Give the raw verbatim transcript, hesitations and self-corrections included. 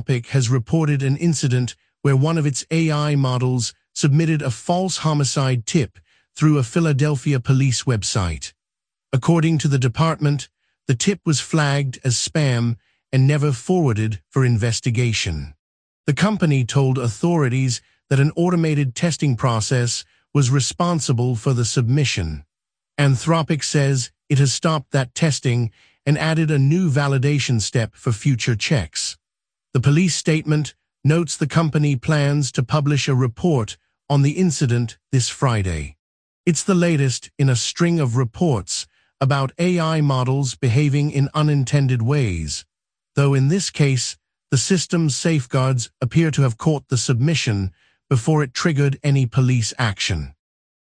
Anthropic has reported an incident where one of its A I models submitted a false homicide tip through a Philadelphia police website. According to the department, the tip was flagged as spam and never forwarded for investigation. The company told authorities that an automated testing process was responsible for the submission. Anthropic says it has stopped that testing and added a new validation step for future checks. The police statement notes the company plans to publish a report on the incident this Friday. It's the latest in a string of reports about A I models behaving in unintended ways, though in this case, the system's safeguards appear to have caught the submission before it triggered any police action.